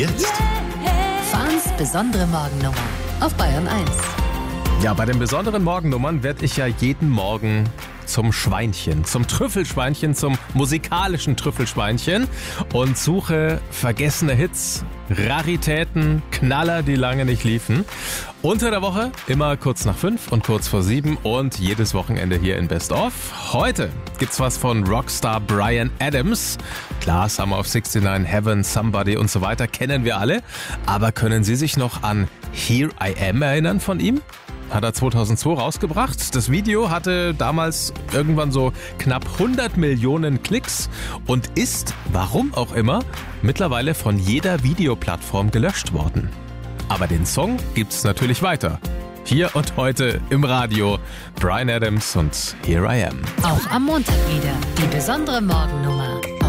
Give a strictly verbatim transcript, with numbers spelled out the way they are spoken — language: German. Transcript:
Jetzt Fahns besondere Morgennummer auf Bayern eins. Ja, bei den besonderen Morgennummern werde ich ja jeden Morgen zum Schweinchen, zum Trüffelschweinchen, zum musikalischen Trüffelschweinchen und suche vergessene Hits, Raritäten, Knaller, die lange nicht liefen. Unter der Woche immer kurz nach fünf und kurz vor sieben und jedes Wochenende hier in Best Of. Heute gibt's was von Rockstar Bryan Adams. Klar, Summer of sixty-nine, Heaven, Somebody und so weiter kennen wir alle. Aber können Sie sich noch an Here I Am erinnern von ihm? Hat er zweitausendzwei rausgebracht. Das Video hatte damals irgendwann so knapp hundert Millionen Klicks und ist, warum auch immer, mittlerweile von jeder Videoplattform gelöscht worden. Aber den Song gibt's natürlich weiter. Hier und heute im Radio Bryan Adams und Here I Am. Auch am Montag wieder die besondere Morgennummer.